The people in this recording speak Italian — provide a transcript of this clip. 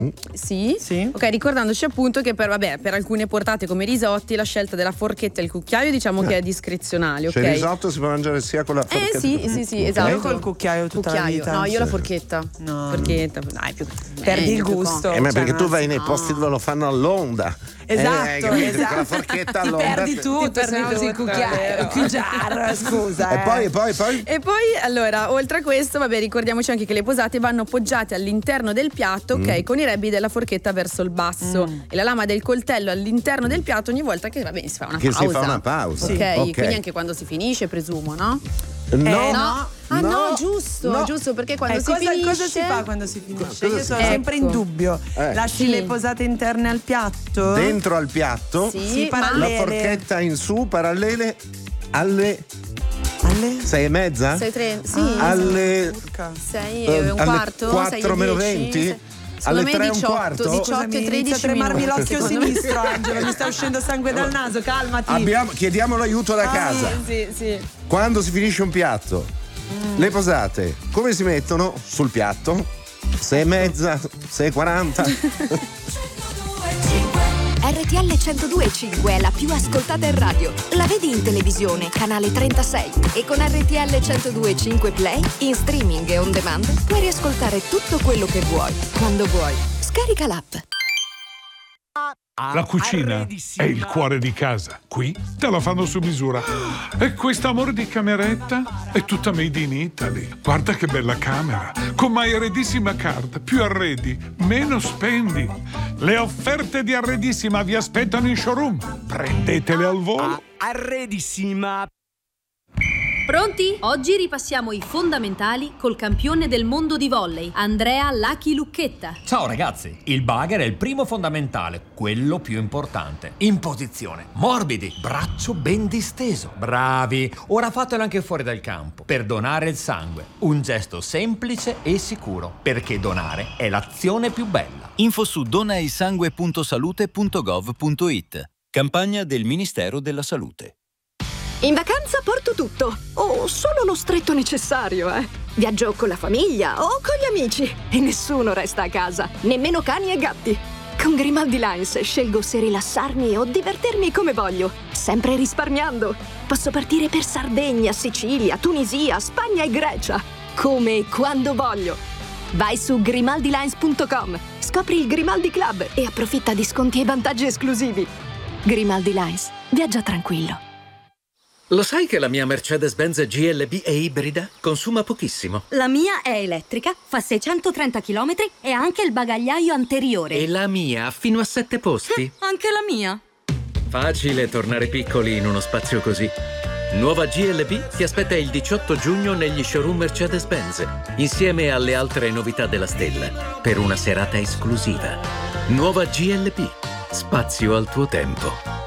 Sì. Ok, ricordandoci appunto che per alcune portate come i risotti la scelta della forchetta e il cucchiaio diciamo che è discrezionale, ok? Cioè il risotto si può mangiare sia con la forchetta. Sì, esatto. Io col cucchiaio tutta la vita. No, io la forchetta. No. Forchetta, dai, più perdi il gusto. Ma perché tu vai nei posti dove lo fanno all'onda. Esatto. Con la forchetta all'onda. Perdi tutto, se usi il cucchiaio. Scusa. E poi? E poi, allora, oltre a questo, ricordiamoci anche che le posate vanno appoggiate all'interno del piatto, ok, con i rebbi della forchetta verso il basso e la lama del coltello all'interno del piatto ogni volta che si fa una pausa. Che si fa una pausa. Ok, quindi anche quando si finisce, presumo, no? No. Giusto, perché quando si finisce. Cosa si fa quando si finisce? Io sono sempre in dubbio. Lasci Sì. le posate interne al piatto? Dentro al piatto, Sì, la forchetta in su, parallele alle 6:30? 6:30, sì. Alle 6 e un quarto, 4 meno 20? Alle 3 e un quarto? 18 e 13 inizia a tremarmi minuti, l'occhio secondo me. sinistro, Angelo, mi sta uscendo sangue dal naso, calmati. Chiediamo l'aiuto da casa. Sì. Quando si finisce un piatto, le posate come si mettono sul piatto? 6:30, 6:40. RTL 102.5 è la più ascoltata in radio. La vedi in televisione, canale 36. E con RTL 102.5 Play, in streaming e on demand, puoi riascoltare tutto quello che vuoi, quando vuoi. Scarica l'app. La cucina è il cuore di casa. Qui te la fanno su misura. E quest'amore di cameretta è tutta made in Italy. Guarda che bella camera. Con My Arredissima Card. Più arredi, meno spendi. Le offerte di Arredissima vi aspettano in showroom. Prendetele al volo. Arredissima. Pronti? Oggi ripassiamo i fondamentali col campione del mondo di volley, Andrea Lucky Lucchetta. Ciao ragazzi, il bugger è il primo fondamentale, quello più importante. In posizione, morbidi, braccio ben disteso. Bravi, ora fatelo anche fuori dal campo, per donare il sangue. Un gesto semplice e sicuro, perché donare è l'azione più bella. Info su donaisangue.salute.gov.it. Campagna del Ministero della Salute. In vacanza porto tutto, o solo lo stretto necessario, Viaggio con la famiglia o con gli amici e nessuno resta a casa, nemmeno cani e gatti. Con Grimaldi Lines scelgo se rilassarmi o divertirmi come voglio, sempre risparmiando. Posso partire per Sardegna, Sicilia, Tunisia, Spagna e Grecia, come e quando voglio. Vai su grimaldilines.com, scopri il Grimaldi Club e approfitta di sconti e vantaggi esclusivi. Grimaldi Lines, viaggia tranquillo. Lo sai che la mia Mercedes-Benz GLB è ibrida? Consuma pochissimo. La mia è elettrica, fa 630 km e ha anche il bagagliaio anteriore. E la mia ha fino a 7 posti. Anche la mia. Facile tornare piccoli in uno spazio così. Nuova GLB ti aspetta il 18 giugno negli showroom Mercedes-Benz, insieme alle altre novità della stella, per una serata esclusiva. Nuova GLB. Spazio al tuo tempo.